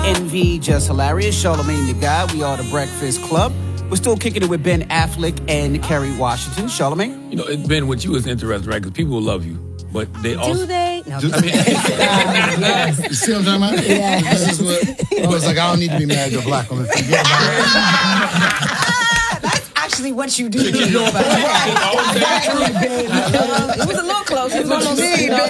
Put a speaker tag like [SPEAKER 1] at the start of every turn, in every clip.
[SPEAKER 1] Envy, Just Hilarious, Charlamagne the Guy. We are the Breakfast Club. We're still kicking it with Ben Affleck and Kerry Washington. Charlamagne?
[SPEAKER 2] You know, Ben, with you is interesting, right? Because people will love you, but they also...
[SPEAKER 3] Do they? No.
[SPEAKER 4] You see what I'm talking about?
[SPEAKER 3] Yeah.
[SPEAKER 4] This is what I was like, I don't need to be married to a black woman. Forget about
[SPEAKER 3] That's actually what you do. It was a little close. It was almost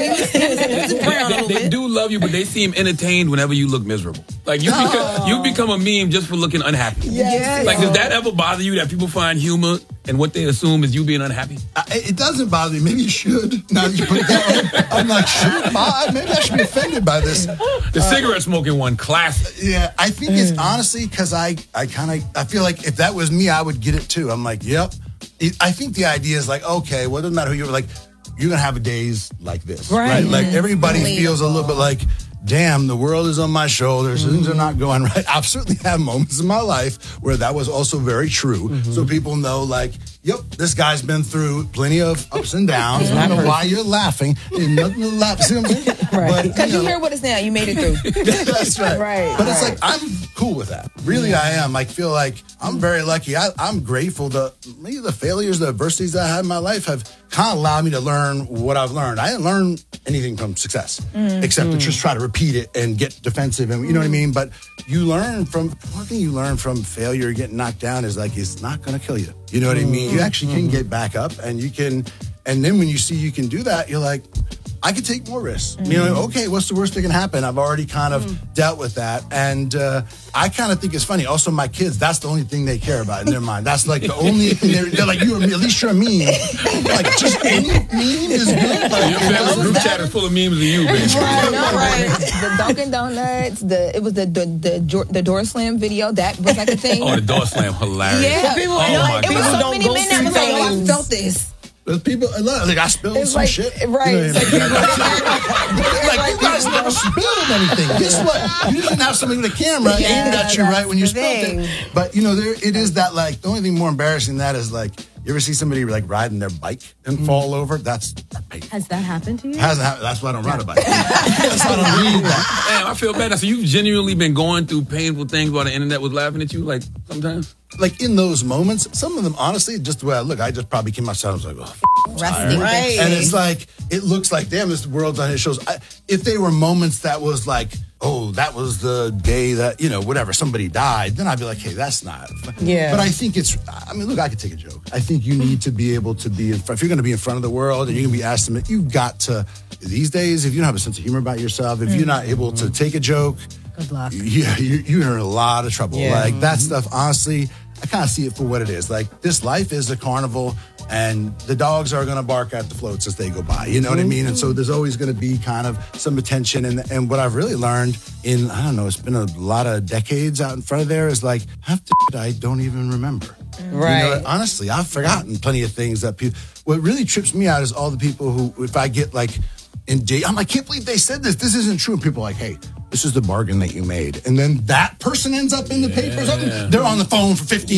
[SPEAKER 2] They do love you, but they seem entertained whenever you look miserable. Like you become a meme just for looking unhappy.
[SPEAKER 3] Yes.
[SPEAKER 2] Like, does that ever bother you that people find humor in what they assume is you being unhappy?
[SPEAKER 4] It doesn't bother me. Maybe you should. Now that you put it that way, I'm like, maybe I should be offended by this.
[SPEAKER 2] The cigarette smoking one, classic.
[SPEAKER 4] Yeah, I think it's honestly because I feel like if that was me, I would get it too. I'm like, yep. I think the idea is like, okay, well, it doesn't matter who you're like, you're going to have days like this. Right? Like everybody feels a little bit like, damn, the world is on my shoulders. Things are not going right. I've certainly had moments in my life where that was also very true. So people know, like, yep, this guy's been through plenty of ups and downs. I don't know why you're laughing. There's nothing to laugh. See what I'm saying?
[SPEAKER 3] Right. Because you hear what it's now. You made it through.
[SPEAKER 4] That's right.
[SPEAKER 3] Right.
[SPEAKER 4] But it's like, I'm cool with that. Really, I am. I feel like I'm very lucky. I'm grateful that maybe the failures, the adversities that I had in my life have kind of allowed me to learn what I've learned. I didn't learn anything from success, except to just try to repeat it and get defensive. And you know what I mean? But you learn from, one thing you learn from failure, getting knocked down is like, it's not going to kill you. You know what I mean? You actually can get back up and you can, and then when you see you can do that, you're like, I could take more risks. You know, okay, what's the worst that can happen? I've already kind of dealt with that. And I kind of think it's funny. Also, my kids, that's the only thing they care about in their mind. That's like the only thing they're like, at least you're a meme. Like, just any meme is good. Like,
[SPEAKER 2] Your family group chat is full of memes of you, man.
[SPEAKER 3] Right. The Dunkin' Donuts, it was the door slam video. That was like a thing.
[SPEAKER 2] Oh, the door slam, hilarious.
[SPEAKER 3] Yeah.
[SPEAKER 2] Oh, my
[SPEAKER 3] It was
[SPEAKER 2] God.
[SPEAKER 3] so many men that was like, oh, I felt this.
[SPEAKER 4] There's people, like, I spilled
[SPEAKER 3] It's
[SPEAKER 4] some
[SPEAKER 3] like,
[SPEAKER 4] shit.
[SPEAKER 3] right.
[SPEAKER 4] You know what I mean?
[SPEAKER 3] Like,
[SPEAKER 4] Like, you guys never spilled anything. Guess what? You didn't have somebody with a camera aimed at you right when you spilled it. But, you know, it is that, like, the only thing more embarrassing than that is, like, you ever see somebody, like, riding their bike and fall over? That's painful.
[SPEAKER 5] Has that happened to you?
[SPEAKER 4] Hasn't happened. That's why I don't ride a bike. That's why I don't read that.
[SPEAKER 2] Damn, I feel bad. So you've genuinely been going through painful things while the internet was laughing at you, like, sometimes?
[SPEAKER 4] Like, in those moments, some of them, honestly, just the way I look, I just probably came outside, I was like, oh,
[SPEAKER 3] Resting. Right.
[SPEAKER 4] and it's like, it looks like, damn, this world's on his shoulders. If they were moments that was like, oh, that was the day that, you know, whatever, somebody died, then I'd be like, hey, that's not.
[SPEAKER 3] Yeah.
[SPEAKER 4] But I think look, I could take a joke. I think you need to be able to be, if you're going to be in front of the world and you're going to be asked to, you've got to, these days, if you don't have a sense of humor about yourself, if you're not able to take a joke,
[SPEAKER 5] Good luck.
[SPEAKER 4] yeah, you're in a lot of trouble.
[SPEAKER 3] Yeah.
[SPEAKER 4] Like, that stuff, honestly, I kind of see it for what it is. Like, this life is a carnival, and the dogs are going to bark at the floats as they go by. You know what I mean? And so there's always going to be kind of some attention. And what I've really learned in, I don't know, it's been a lot of decades out in front of there is like, half the shit I don't even remember.
[SPEAKER 3] Right.
[SPEAKER 4] You know, honestly, I've forgotten plenty of things that people, what really trips me out is all the people who, if I get like, I'm like, I can't believe they said this. This isn't true. And people are like, hey, this is the bargain that you made. And then that person ends up in the papers. They're on the phone for 15